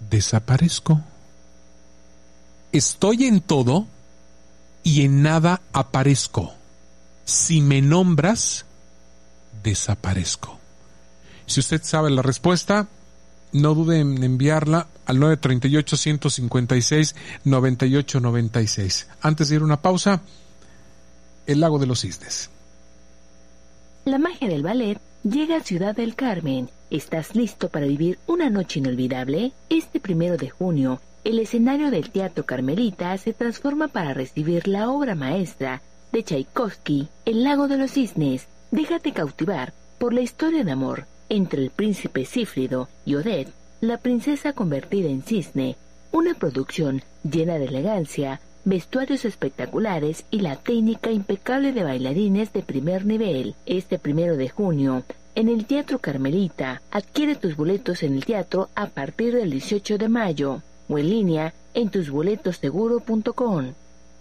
desaparezco. Estoy en todo y en nada aparezco. Si me nombras, desaparezco. Si usted sabe la respuesta, no dude en enviarla al 938-156-9896. Antes de ir a una pausa, El Lago de los Cisnes. La magia del ballet llega a Ciudad del Carmen. ¿Estás listo para vivir una noche inolvidable? Este 1 de junio, el escenario del Teatro Carmelita se transforma para recibir la obra maestra de Tchaikovsky, El Lago de los Cisnes. Déjate cautivar por la historia de amor entre el príncipe Cífrido y Odette, la princesa convertida en cisne, una producción llena de elegancia, vestuarios espectaculares y la técnica impecable de bailarines de primer nivel. Este 1 de junio, en el Teatro Carmelita, adquiere tus boletos en el teatro a partir del 18 de mayo o en línea en tusboletoseguro.com.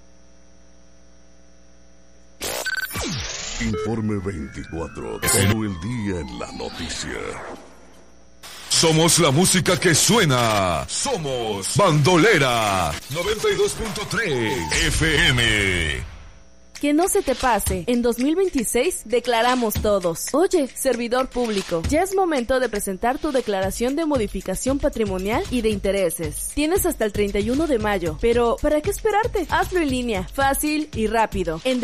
Informe 24. Todo el día en la noticia. Somos la música que suena. Somos Bandolera 92.3 FM. Que no se te pase, en 2026 declaramos todos. Oye, servidor público, ya es momento de presentar tu declaración de modificación patrimonial y de intereses. Tienes hasta el 31 de mayo, pero ¿para qué esperarte? Hazlo en línea, fácil y rápido, en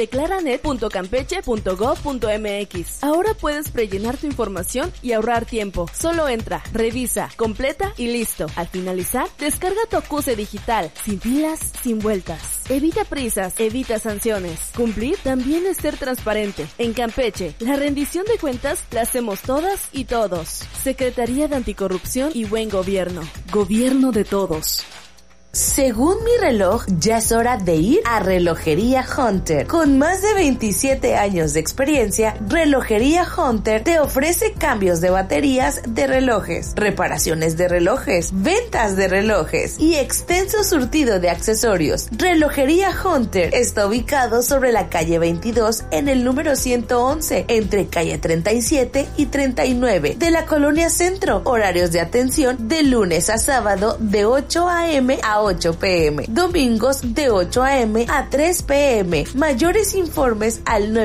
declaranet.campeche.gov.mx. Ahora puedes prellenar tu información y ahorrar tiempo. Solo entra, revisa, completa y listo. Al finalizar, descarga tu acuse digital, sin filas, sin vueltas. Evita prisas, evita sanciones. Cumplir también es ser transparente. En Campeche, la rendición de cuentas la hacemos todas y todos. Secretaría de Anticorrupción y Buen Gobierno. Gobierno de todos. Según mi reloj, ya es hora de ir a Relojería Hunter. Con más de 27 años de experiencia, Relojería Hunter te ofrece cambios de baterías de relojes, reparaciones de relojes, ventas de relojes y extenso surtido de accesorios. Relojería Hunter está ubicado sobre la calle 22 en el número 111, entre calle 37 y 39 de la Colonia Centro. Horarios de atención de lunes a sábado de 8 a.m. a 8 p.m. Domingos de 8 a.m. a 3 p.m. Mayores informes al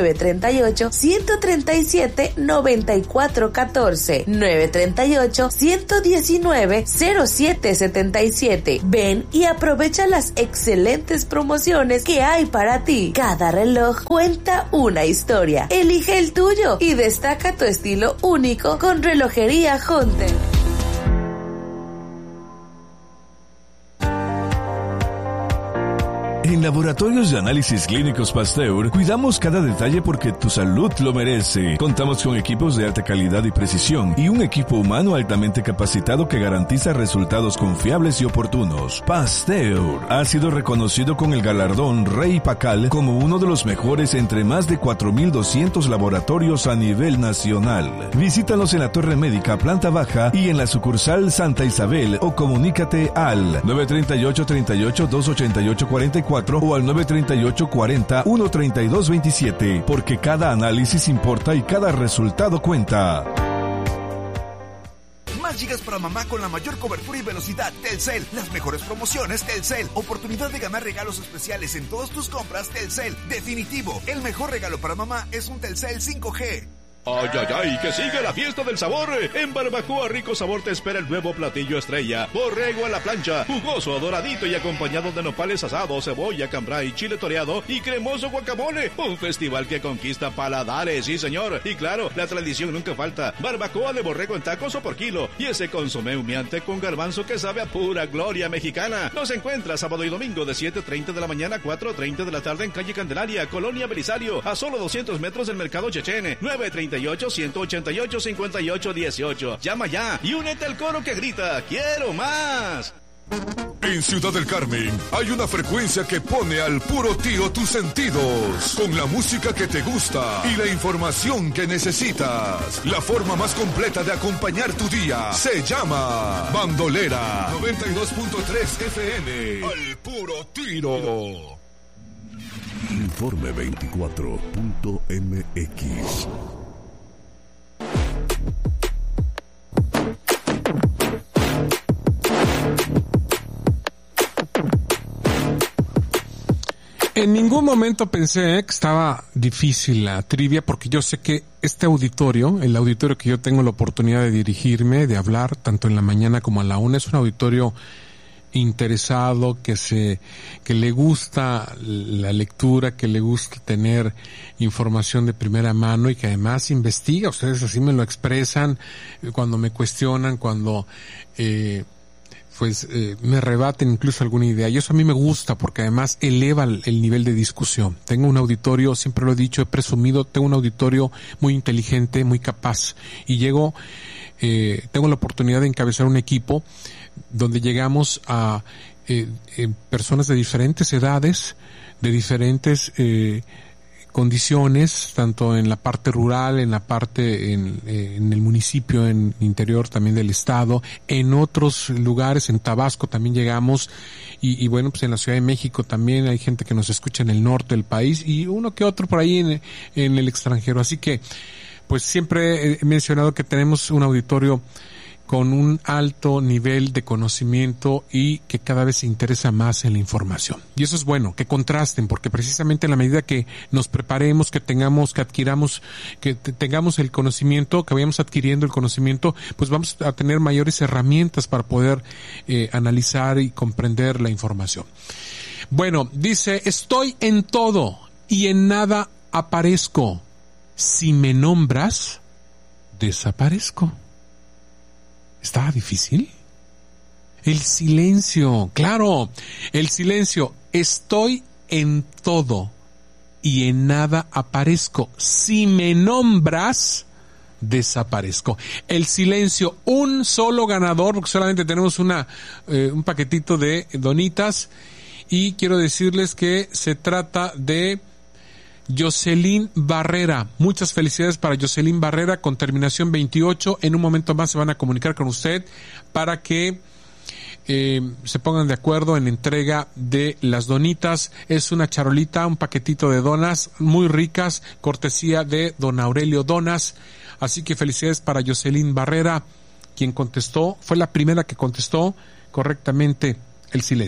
938-137-9414. 938-119-0777. Ven y aprovecha las excelentes promociones que hay para ti. Cada reloj cuenta una historia. Elige el tuyo y destaca tu estilo único con Relojería Hunter. En Laboratorios de Análisis Clínicos Pasteur, cuidamos cada detalle porque tu salud lo merece. Contamos con equipos de alta calidad y precisión y un equipo humano altamente capacitado que garantiza resultados confiables y oportunos. Pasteur ha sido reconocido con el galardón Rey Pacal como uno de los mejores entre más de 4.200 laboratorios a nivel nacional. Visítanos en la Torre Médica, planta baja y en la sucursal Santa Isabel o comunícate al 938-38-288-44 o al 938-40-132-27, porque cada análisis importa y cada resultado cuenta. Más gigas para mamá con la mayor cobertura y velocidad. Telcel, las mejores promociones Telcel. Oportunidad de ganar regalos especiales en todas tus compras Telcel. Definitivo, el mejor regalo para mamá es un Telcel 5G. ¡Ay, ay, ay! ¡Que sigue la fiesta del sabor! En Barbacoa Rico Sabor te espera el nuevo platillo estrella. Borrego a la plancha, jugoso, doradito y acompañado de nopales asados, cebolla, cambray, chile toreado y cremoso guacamole. Un festival que conquista paladares, sí señor. Y claro, la tradición nunca falta. Barbacoa de borrego en tacos o por kilo. Y ese consomé humeante con garbanzo que sabe a pura gloria mexicana. Nos encuentra sábado y domingo de 7:30 de la mañana a 4:30 de la tarde en calle Candelaria, Colonia Belisario, a solo 200 metros del Mercado Chechén. 938-188-5818. Llama ya y únete al coro que grita ¡Quiero más! En Ciudad del Carmen hay una frecuencia que pone al puro tiro tus sentidos, con la música que te gusta y la información que necesitas. La forma más completa de acompañar tu día se llama Bandolera 92.3 FM. Al puro tiro. Informe 24.mx. En ningún momento pensé que estaba difícil la trivia, porque yo sé que este auditorio, el auditorio que yo tengo la oportunidad de dirigirme, de hablar, tanto en la mañana como a la una, es un auditorio interesado, que le gusta la lectura, que le gusta tener información de primera mano y que además investiga. Ustedes así me lo expresan cuando me cuestionan, cuando me rebaten incluso alguna idea, y eso a mí me gusta porque además eleva el nivel de discusión. Tengo un auditorio, siempre lo he dicho, he presumido, tengo un auditorio muy inteligente, muy capaz, y tengo la oportunidad de encabezar un equipo donde llegamos a personas de diferentes edades, de diferentes condiciones, tanto en la parte rural, en la parte en el municipio, en el interior también del estado, en otros lugares, en Tabasco también llegamos, y bueno, pues en la Ciudad de México también hay gente que nos escucha en el norte del país, y uno que otro por ahí en el extranjero. Así que pues siempre he mencionado que tenemos un auditorio con un alto nivel de conocimiento y que cada vez se interesa más en la información. Y eso es bueno, que contrasten, porque precisamente en la medida que nos preparemos, que tengamos el conocimiento, que vayamos adquiriendo el conocimiento, pues vamos a tener mayores herramientas para poder analizar y comprender la información. Bueno, dice, estoy en todo y en nada aparezco. Si me nombras, desaparezco. ¿Estaba difícil? El silencio, claro, el silencio. Estoy en todo y en nada aparezco. Si me nombras, desaparezco. El silencio, un solo ganador, porque solamente tenemos un paquetito de donitas, y quiero decirles que se trata de Jocelyn Barrera. Muchas felicidades para Jocelyn Barrera con terminación 28. En un momento más se van a comunicar con usted para que se pongan de acuerdo en la entrega de las donitas. Es una charolita, un paquetito de donas muy ricas, cortesía de don Aurelio Donas. Así que felicidades para Jocelyn Barrera, quien contestó, fue la primera que contestó correctamente el silencio.